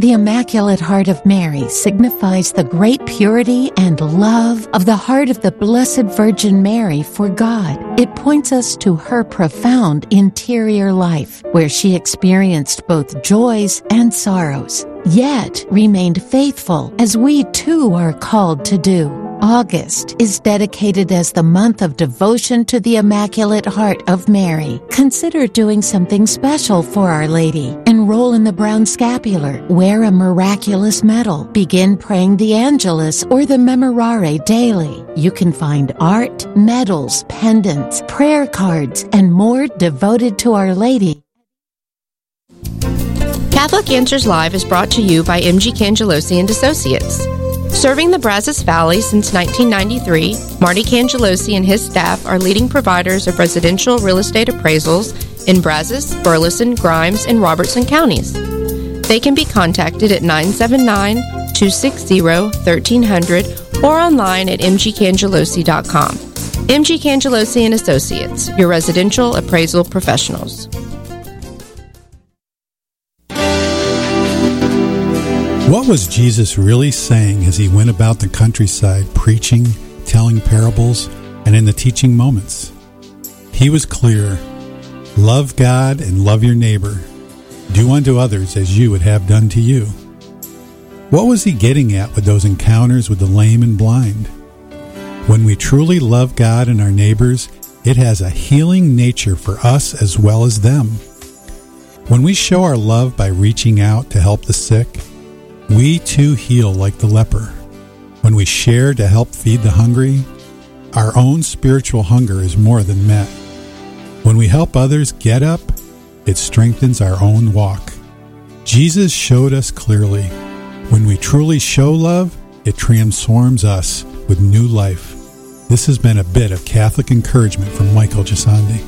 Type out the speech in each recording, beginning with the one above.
The Immaculate Heart of Mary signifies the great purity and love of the heart of the Blessed Virgin Mary for God. It points us to her profound interior life, where she experienced both joys and sorrows, yet remained faithful, as we too are called to do. August is dedicated as the month of devotion to the Immaculate Heart of Mary. Consider doing something special for Our Lady. Enroll in the Brown Scapular. Wear a miraculous medal. Begin praying the Angelus or the Memorare daily. You can find art, medals, pendants, prayer cards, and more devoted to Our Lady. Catholic Answers Live is brought to you by M.G. Cangelosi and Associates. Serving the Brazos Valley since 1993, Marty Cangelosi and his staff are leading providers of residential real estate appraisals in Brazos, Burleson, Grimes, and Robertson counties. They can be contacted at 979-260-1300 or online at mgcangelosi.com. M.G. Cangelosi and Associates, your residential appraisal professionals. What was Jesus really saying as he went about the countryside preaching, telling parables, and in the teaching moments? He was clear. Love God and love your neighbor. Do unto others as you would have done to you. What was he getting at with those encounters with the lame and blind? When we truly love God and our neighbors, it has a healing nature for us as well as them. When we show our love by reaching out to help the sick, we too heal like the leper. When we share to help feed the hungry, our own spiritual hunger is more than met. When we help others get up, it strengthens our own walk. Jesus showed us clearly. When we truly show love, it transforms us with new life. This has been a bit of Catholic encouragement from Michael Gisandi.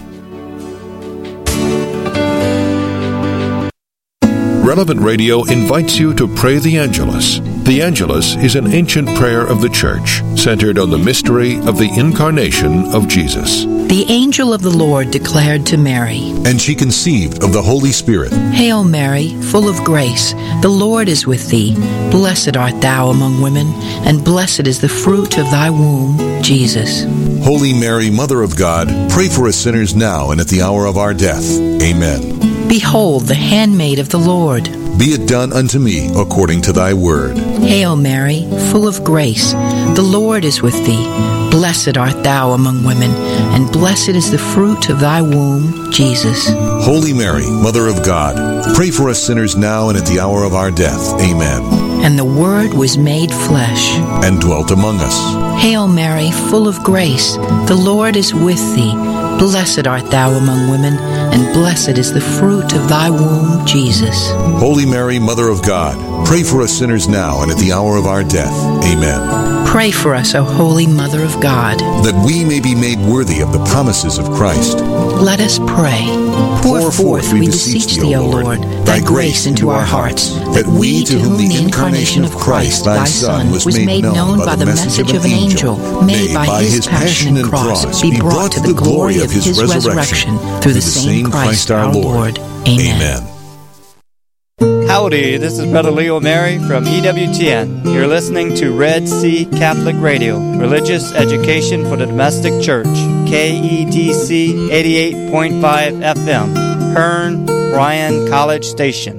Relevant Radio invites you to pray the Angelus. The Angelus is an ancient prayer of the Church, centered on the mystery of the Incarnation of Jesus. The angel of the Lord declared to Mary, and she conceived of the Holy Spirit. Hail Mary, full of grace, the Lord is with thee. Blessed art thou among women, and blessed is the fruit of thy womb, Jesus. Holy Mary, Mother of God, pray for us sinners now and at the hour of our death. Amen. Behold, the handmaid of the Lord. Be it done unto me according to thy word. Hail Mary, full of grace, the Lord is with thee. Blessed art thou among women, and blessed is the fruit of thy womb, Jesus. Holy Mary, Mother of God, pray for us sinners now and at the hour of our death. Amen. And the Word was made flesh, and dwelt among us. Hail Mary, full of grace, the Lord is with thee. Blessed art thou among women, and blessed is the fruit of thy womb, Jesus. Holy Mary, Mother of God, pray for us sinners now and at the hour of our death. Amen. Pray for us, O Holy Mother of God, that we may be made worthy of the promises of Christ. Let us pray. Pour forth, we beseech thee, O Lord, thy grace into our hearts, that we, to whom the incarnation of Christ, thy Son, was made known by the message of an angel, may by his passion and cross be brought to the glory of his resurrection, through the same Christ our Lord. Amen. Howdy, this is Brother Leo Mary from EWTN. You're listening to Red Sea Catholic Radio, religious education for the domestic church, KEDC 88.5 FM, Hearn, Bryan College Station.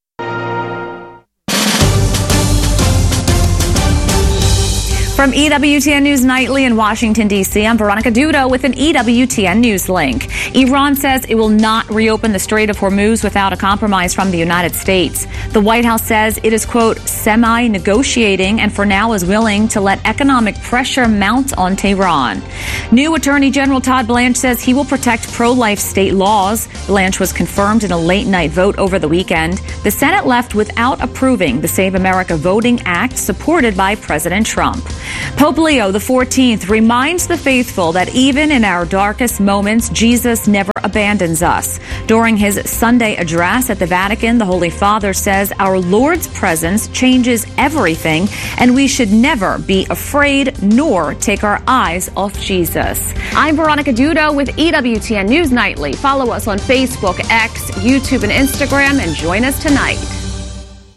From EWTN News Nightly in Washington, D.C., I'm Veronica Dudo with an EWTN News link. Iran says it will not reopen the Strait of Hormuz without a compromise from the United States. The White House says it is, quote, semi-negotiating and for now is willing to let economic pressure mount on Tehran. New Attorney General Todd Blanche says he will protect pro-life state laws. Blanche was confirmed in a late-night vote over the weekend. The Senate left without approving the Save America Voting Act supported by President Trump. Pope Leo XIV reminds the faithful that even in our darkest moments, Jesus never abandons us. During his Sunday address at the Vatican, the Holy Father says our Lord's presence changes everything, and we should never be afraid nor take our eyes off Jesus. I'm Veronica Dudo with EWTN News Nightly. Follow us on Facebook, X, YouTube, and Instagram, and join us tonight.